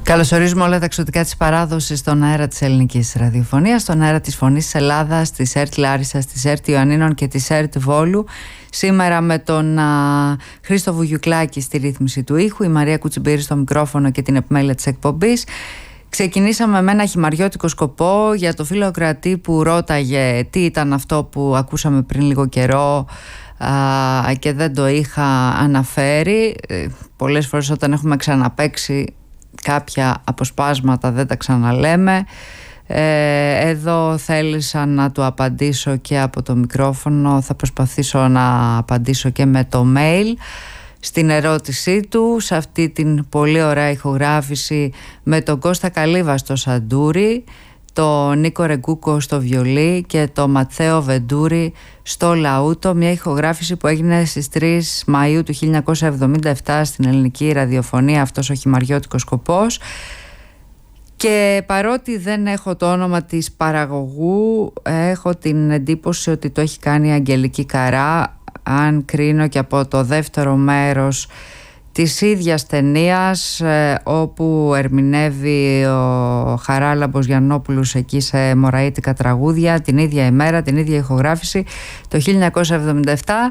Καλωσορίζουμε όλα τα εξωτικά της παράδοσης στον αέρα της ελληνικής ραδιοφωνίας, στον αέρα της Φωνής της Ελλάδας, της ΕΡΤ Λάρισσας, της ΕΡΤ Ιωαννίνων και της ΕΡΤ Βόλου. Σήμερα με τον Χρήστο Βουγιουκλάκη στη ρύθμιση του ήχου, η Μαρία Κουτσιμπήρη στο μικρόφωνο και την επιμέλεια της εκπομπής. Ξεκινήσαμε με ένα χυμαριώτικο σκοπό για το φίλο Κρατή που ρώταγε τι ήταν αυτό που ακούσαμε πριν λίγο καιρό και δεν το είχα αναφέρει. Πολλές φορές όταν έχουμε ξαναπαίξει κάποια αποσπάσματα δεν τα ξαναλέμε. Εδώ θέλησα να του απαντήσω και από το μικρόφωνο. Θα προσπαθήσω να απαντήσω και με το mail στην ερώτησή του, σε αυτή την πολύ ωραία ηχογράφηση με τον Κώστα Καλύβα στο σαντούρι, το Νίκο Ρεγκούκο στο βιολί και το Ματθαίο Βεντούρι στο λαούτο. Μια ηχογράφηση που έγινε στις 3 Μαΐου του 1977 στην ελληνική ραδιοφωνία, αυτός ο χυμαριώτικος σκοπός. Και παρότι δεν έχω το όνομα της παραγωγού, έχω την εντύπωση ότι το έχει κάνει η Αγγελική Καρά, αν κρίνω και από το δεύτερο μέρος της ίδιας ταινίας, όπου ερμηνεύει ο Χαράλαμπος Γιαννόπουλος εκεί σε μωραΐτικα τραγούδια, την ίδια ημέρα, την ίδια ηχογράφηση το 1977.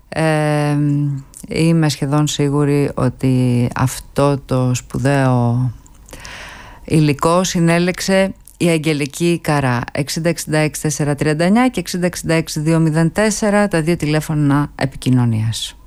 Είμαι σχεδόν σίγουρη ότι αυτό το σπουδαίο υλικό συνέλεξε η Αγγελική Καρά. 6066-439 και 6066-204 τα δύο τηλέφωνα επικοινωνίας.